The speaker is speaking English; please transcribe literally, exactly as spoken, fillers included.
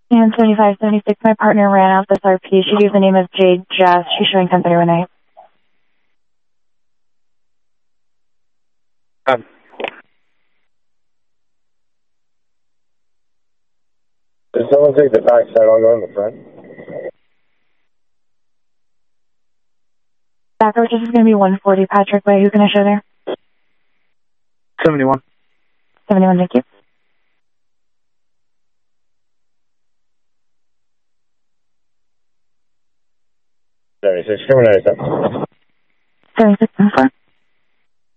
And seventy-five seventy-six, my partner ran off this R P. She gave the name of Jade Jess. She's showing ten thirty-one A. Um, Does someone take the back side? I'll go in the front. Back approach is going to be one forty Patrick Way. Who can I show there? seventy-one. seventy-one, thank you. seventy-six, criminal ninety-seven. seventy-six, one four.